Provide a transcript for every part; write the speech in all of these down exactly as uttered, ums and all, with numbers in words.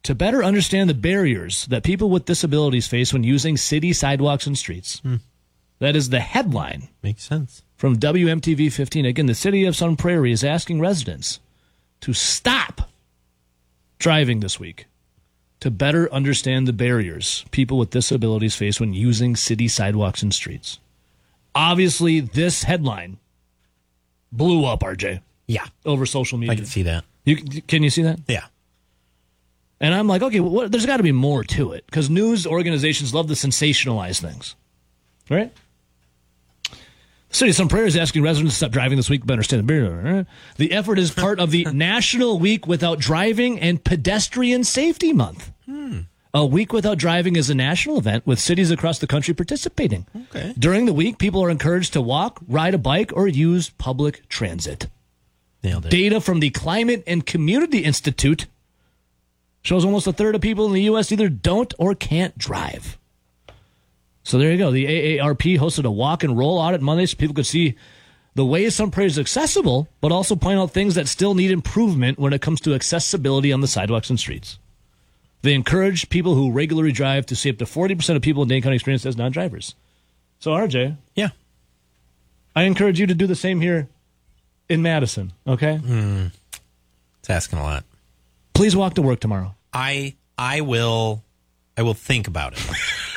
to better understand the barriers that people with disabilities face when using city sidewalks and streets. Hmm. That is the headline. Makes sense. From W M T V fifteen. Again, the city of Sun Prairie is asking residents to stop driving this week to better understand the barriers people with disabilities face when using city sidewalks and streets. Obviously, this headline blew up, R J. Yeah. Over social media. I can see that. You, can you see that? Yeah. And I'm like, okay, well, what, there's got to be more to it, because news organizations love to sensationalize things. Right? The city of Sun Prairie is asking residents to stop driving this week to better understand the barrier. The effort is part of the National Week Without Driving and Pedestrian Safety Month. Hmm. A Week Without Driving is a national event with cities across the country participating. Okay. During the week, people are encouraged to walk, ride a bike, or use public transit. Nailed it. Data from the Climate and Community Institute shows almost a third of people in the U S either don't or can't drive. So there you go. The A A R P hosted a walk and roll audit Monday so people could see the ways Sun Prairie is accessible, but also point out things that still need improvement when it comes to accessibility on the sidewalks and streets. They encourage people who regularly drive to see up to forty percent of people in Dane County experience as non-drivers. So, R J. Yeah. I encourage you to do the same here in Madison, okay? Mm, it's asking a lot. Please walk to work tomorrow. I I will I will think about it.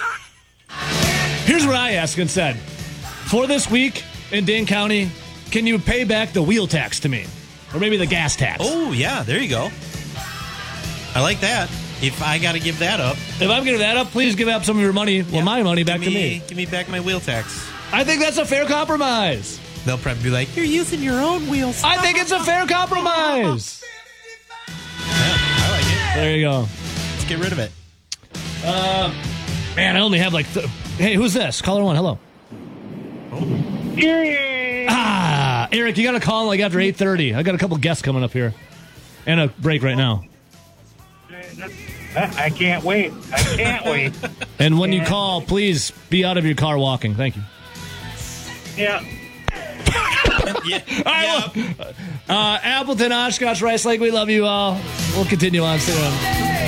Here's what I ask instead. For this week in Dane County, can you pay back the wheel tax to me? Or maybe the gas tax? Oh, yeah, there you go. I like that. If I got to give that up. If I'm giving that up, please give up some of your money, well, yeah, my money back me, to me. Give me back my wheel tax. I think that's a fair compromise. They'll probably be like, you're using your own wheels. I think it's a fair compromise. Yeah, I like it. There you go. Let's get rid of it. Uh, man, I only have like... Th- hey, who's this? Caller one, hello. Oh. Eric. Ah, Eric, you got to call like after eight thirty. I got a couple guests coming up here. And a break right now. I can't wait. I can't wait. And when you call, please be out of your car walking. Thank you. Yeah. yeah. All right, well, uh, Appleton, Oshkosh, Rice Lake, we love you all. We'll continue on soon.